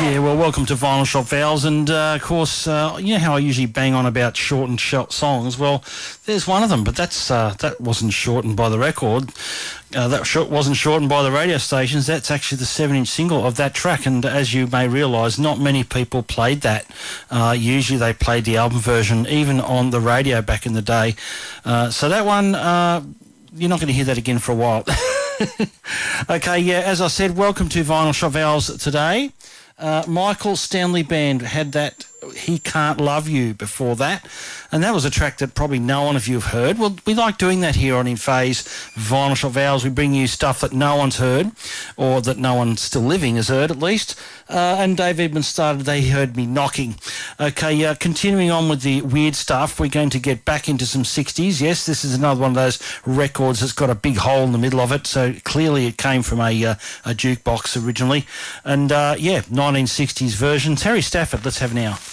Yeah, well, welcome to Vinyl Shop Vowels, and of course, you know how I usually bang on about shortened songs. Well, there's one of them, but that wasn't shortened by the record. Wasn't shortened by the radio stations. That's actually the 7-inch single of that track, and as you may realise, not many people played that. Usually they played the album version, even on the radio back in the day. So that one, you're not going to hear that again for a while. Okay, yeah, as I said, welcome to Vinyl Shop Vowels today. Michael Stanley Band had that He Can't Love You before that, and that was a track that probably no one of you have heard. Well, we like doing that here on In Phase Vinyl Shop Vowels. We bring you stuff that no one's heard, or that no one still living has heard at least. And Dave Edmonds started They Heard Me Knocking. Okay, continuing on with the weird stuff, we're going to get back into some 60s. Yes, this is another one of those records that's got a big hole in the middle of it, so clearly it came from a jukebox originally. And, yeah, 1960s version. Terry Stafford, let's have now.